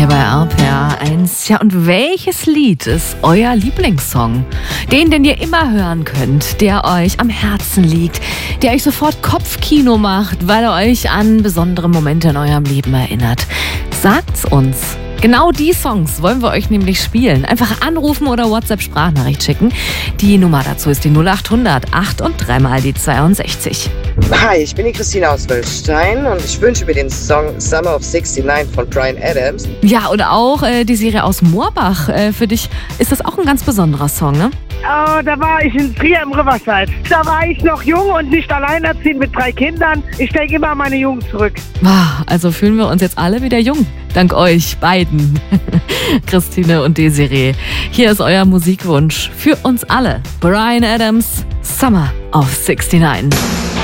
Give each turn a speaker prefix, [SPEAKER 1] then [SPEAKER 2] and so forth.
[SPEAKER 1] bei RPR 1. Ja, und welches Lied ist euer Lieblingssong? Den ihr immer hören könnt, der euch am Herzen liegt, der euch sofort Kopfkino macht, weil er euch an besondere Momente in eurem Leben erinnert. Sagt's uns. Genau die Songs wollen wir euch nämlich spielen. Einfach anrufen oder WhatsApp-Sprachnachricht schicken. Die Nummer dazu ist die 0800 8 und 3 mal die 62.
[SPEAKER 2] Hi, ich bin die Christina aus Wölstein und ich wünsche mir den Song Summer of 69 von Bryan Adams.
[SPEAKER 1] Ja, und auch die Serie aus Moorbach. Für dich ist das auch ein ganz besonderer Song, ne?
[SPEAKER 3] Oh, da war ich in Trier im Riverside. Da war ich noch jung und nicht alleinerziehend mit 3 Kindern. Ich denke immer an meine Jugend zurück.
[SPEAKER 1] Also fühlen wir uns jetzt alle wieder jung. Dank euch beiden, Christine und Desiree. Hier ist euer Musikwunsch für uns alle. Bryan Adams, Summer of 69.